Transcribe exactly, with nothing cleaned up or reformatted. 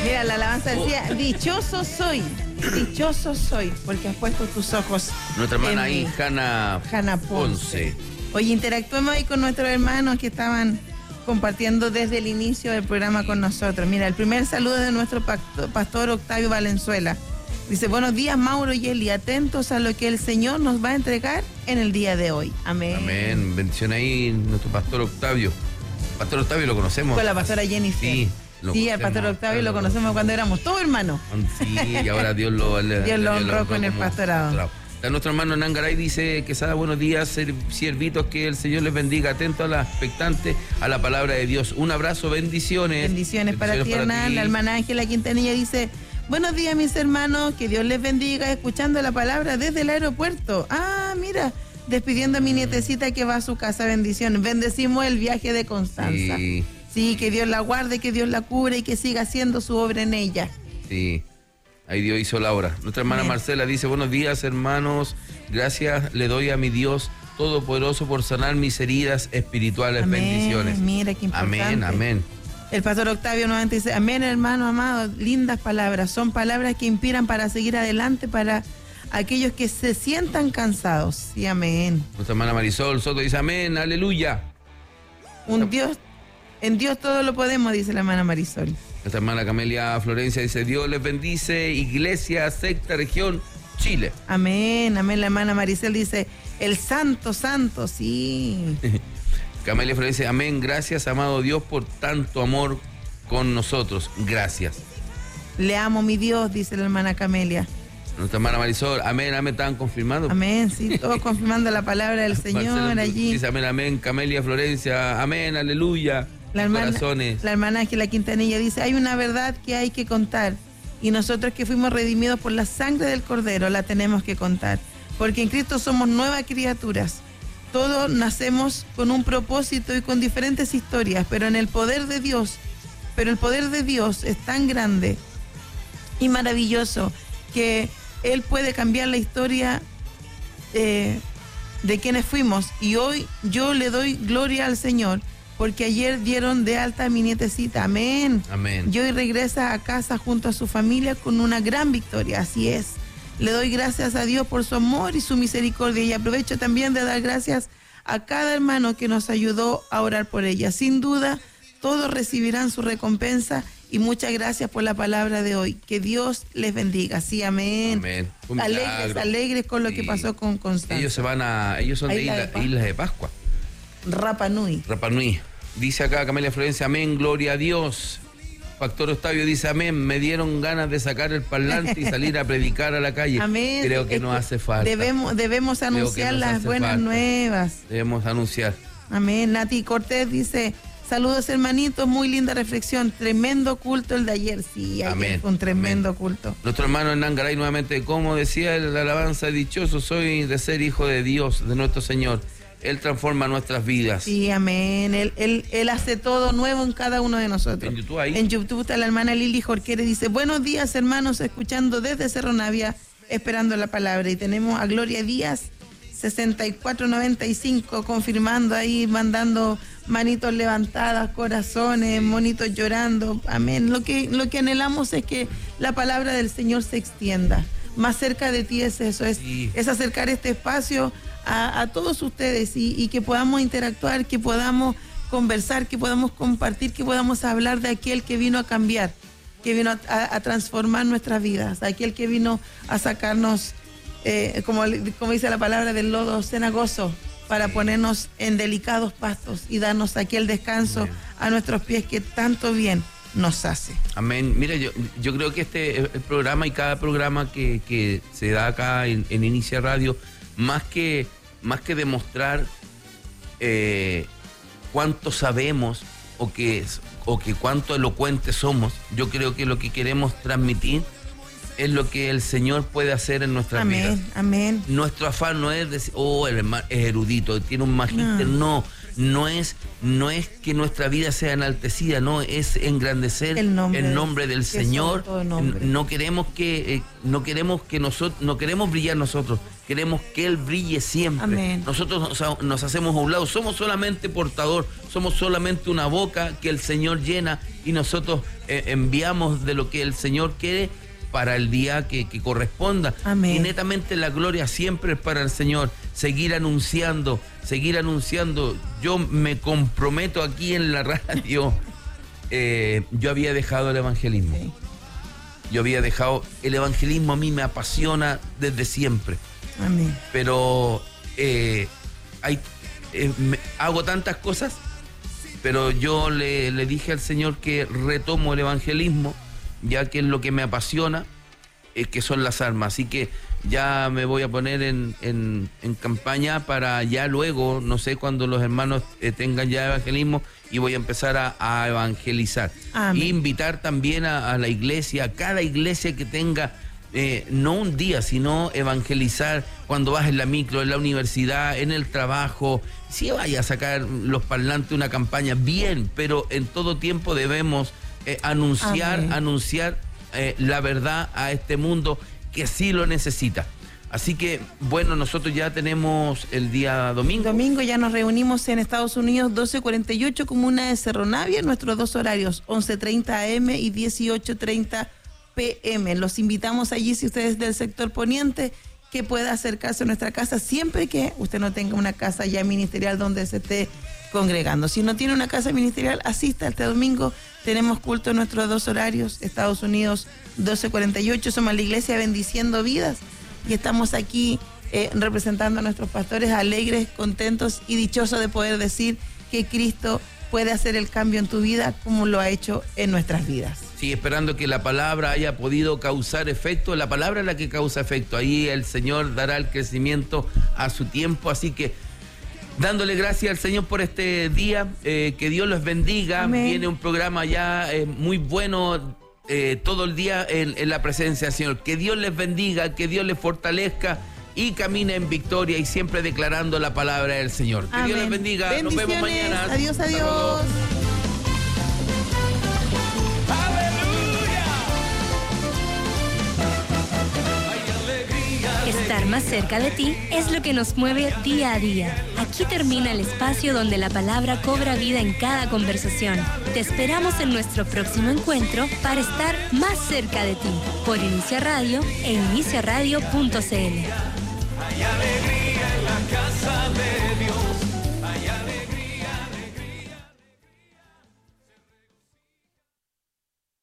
Mira, la alabanza decía, dichoso soy, dichoso soy, porque has puesto tus ojos Nuestra hermana en ahí, mí. Hanna Hanna Ponce. Oye, interactuemos ahí con nuestros hermanos que estaban compartiendo desde el inicio del programa con nosotros. Mira, el primer saludo de nuestro pastor Octavio Valenzuela. Dice, buenos días, Mauro y Eli, atentos a lo que el Señor nos va a entregar en el día de hoy. Amén. Amén. Bendición ahí, nuestro pastor Octavio. Pastor Octavio lo conocemos. Con la pastora Jennifer. Sí. Sí, al pastor Octavio lo conocemos cuando éramos todos hermanos. Sí, y ahora Dios lo, le, Dios lo le, honró honró con el como pastorado. pastorado. Está nuestro hermano Nangaray, dice que sada buenos días, siervitos, que el Señor les bendiga, atento a la expectante, a la palabra de Dios. Un abrazo, bendiciones. Bendiciones, bendiciones para ti, Hernán. La hermana Ángela Quintanilla dice, buenos días, mis hermanos, que Dios les bendiga, escuchando la palabra desde el aeropuerto. Ah, mira, despidiendo a mi nietecita que va a su casa, bendiciones. Bendecimos el viaje de Constanza. Sí. Sí, que Dios la guarde, que Dios la cubra y que siga haciendo su obra en ella. Sí, ahí Dios hizo la obra. Nuestra hermana Amén. Marcela dice, buenos días, hermanos, gracias le doy a mi Dios Todopoderoso por sanar mis heridas espirituales. Amén. Bendiciones. Mira, qué importante. Amén, amén. El pastor Octavio nuevamente dice, amén, hermano amado, lindas palabras, son palabras que inspiran para seguir adelante para aquellos que se sientan cansados. Sí, amén. Nuestra hermana Marisol Soto dice, amén, aleluya. Un Dios... En Dios todo lo podemos, dice la hermana Marisol. Nuestra hermana Camelia Florencia dice, Dios les bendice, Iglesia, Secta, Región, Chile. Amén, amén. La hermana Maricel dice, el santo, santo, sí. Camelia Florencia, amén, gracias, amado Dios, por tanto amor con nosotros. Gracias. Le amo, mi Dios, dice la hermana Camelia. Nuestra hermana Marisol, amén, amén, estaban confirmando. Amén, sí, todos confirmando la palabra del Señor Marcelo, allí. Dice amén, amén, Camelia Florencia, amén, aleluya. La hermana, corazones. La hermana Ángela Quintanilla dice, hay una verdad que hay que contar y nosotros que fuimos redimidos por la sangre del Cordero la tenemos que contar, porque en Cristo somos nuevas criaturas. Todos nacemos con un propósito y con diferentes historias, pero en el poder de Dios, pero el poder de Dios es tan grande y maravilloso que Él puede cambiar la historia eh, de quienes fuimos. Y hoy yo le doy gloria al Señor, porque ayer dieron de alta a mi nietecita. Amén. Amén. Y hoy regresa a casa junto a su familia con una gran victoria. Así es. Le doy gracias a Dios por su amor y su misericordia. Y aprovecho también de dar gracias a cada hermano que nos ayudó a orar por ella. Sin duda, todos recibirán su recompensa. Y muchas gracias por la palabra de hoy. Que Dios les bendiga. Sí, amén. Amén. Alegres, alegres con lo sí. que pasó con Constanza. Ellos se van a, ellos son de Isla, de Islas de Pascua. Rapa Nui. Rapa Nui. Dice acá Camelia Florencia, amén, gloria a Dios. Pastor Octavio dice, amén, me dieron ganas de sacar el parlante y salir a predicar a la calle. Amén. Creo que es nos que hace falta. Debemos, debemos anunciar las buenas falta. nuevas. Debemos anunciar. Amén. Nati Cortés dice, saludos hermanitos, muy linda reflexión, tremendo culto el de ayer. Sí, ayer amén. Fue un tremendo amén. culto. Nuestro hermano Hernán Garay nuevamente, como decía la alabanza, dichoso soy de ser hijo de Dios, de nuestro Señor. Él transforma nuestras vidas. Sí, amén. Él, él, él hace todo nuevo en cada uno de nosotros. En YouTube ahí. En YouTube está la hermana Lili Jorquere, dice, buenos días hermanos, escuchando desde Cerro Navia, esperando la palabra. Y tenemos a Gloria Díaz, sesenta y cuatro noventa y cinco, confirmando ahí, mandando manitos levantadas, corazones, monitos llorando. Amén. Lo que, lo que anhelamos es que la palabra del Señor se extienda. Más cerca de ti es eso, es, sí. es acercar este espacio A, a todos ustedes y, y que podamos interactuar, que podamos conversar, que podamos compartir, que podamos hablar de aquel que vino a cambiar, que vino a, a, a transformar nuestras vidas, aquel que vino a sacarnos, eh, como, como dice la palabra, del lodo cenagoso, para ponernos en delicados pastos y darnos aquel descanso Amén. A nuestros pies que tanto bien nos hace. Amén. Mira, yo, yo creo que este el programa y cada programa que, que se da acá en, en Inicia Radio, más que, más que demostrar eh, cuánto sabemos o que, o que cuánto elocuentes somos, yo creo que lo que queremos transmitir es lo que el Señor puede hacer en nuestras amén, vidas. Amén. Nuestro afán no es decir, oh, el hermano es erudito, tiene un magíster, no. no. no es, no es que nuestra vida sea enaltecida, no, es engrandecer el nombre, el nombre del Señor. Nombre. No queremos que, eh, no queremos que nosotros, no queremos brillar nosotros, queremos que Él brille siempre. Amén. Nosotros nos, nos hacemos a un lado, somos solamente portador, somos solamente una boca que el Señor llena y nosotros eh, enviamos de lo que el Señor quiere para el día que, que corresponda. Amén. Y netamente la gloria siempre es para el Señor. Seguir anunciando, seguir anunciando. Yo me comprometo aquí en la radio. Eh, yo había dejado el evangelismo. Sí. Yo había dejado el evangelismo, a mí me apasiona desde siempre. Amén. Pero eh, hay, eh, me, hago tantas cosas, pero yo le, le dije al Señor que retomo el evangelismo, ya que es lo que me apasiona, eh, que son las almas. Así que ya me voy a poner en, en, en campaña para ya luego, no sé, cuando los hermanos eh, tengan ya evangelismo, y voy a empezar a, a evangelizar. Amén. Y invitar también a, a la iglesia, a cada iglesia que tenga, eh, no un día, sino evangelizar cuando vas en la micro, en la universidad, en el trabajo. Si vaya a sacar los parlantes una campaña, bien, pero en todo tiempo debemos Eh, anunciar, Amén. anunciar eh, la verdad a este mundo que sí lo necesita. Así que, bueno, nosotros ya tenemos el día domingo. Domingo ya nos reunimos en Estados Unidos, doce cuarenta y ocho, comuna de Cerro Navia, nuestros dos horarios, once treinta a eme y dieciocho treinta pe eme. Los invitamos allí, si usted es del sector poniente, que pueda acercarse a nuestra casa siempre que usted no tenga una casa ya ministerial donde se esté congregando. Si no tiene una casa ministerial, asista este domingo. Tenemos culto en nuestros dos horarios, Estados Unidos doce cuarenta y ocho, somos la iglesia Bendiciendo Vidas y estamos aquí eh, representando a nuestros pastores alegres, contentos y dichosos de poder decir que Cristo puede hacer el cambio en tu vida como lo ha hecho en nuestras vidas. Sí, esperando que la palabra haya podido causar efecto, la palabra es la que causa efecto, ahí el Señor dará el crecimiento a su tiempo, así que dándole gracias al Señor por este día, eh, que Dios los bendiga. Amén. Viene un programa ya eh, muy bueno eh, todo el día en, en la presencia del Señor. Que Dios les bendiga, que Dios les fortalezca y camine en victoria y siempre declarando la palabra del Señor. Que Amén. Dios les bendiga. Nos vemos mañana. Adiós, adiós. Estar más cerca de ti es lo que nos mueve día a día. Aquí termina el espacio donde la palabra cobra vida en cada conversación. Te esperamos en nuestro próximo encuentro para estar más cerca de ti por Inicia Radio e inicia radio punto ce ele.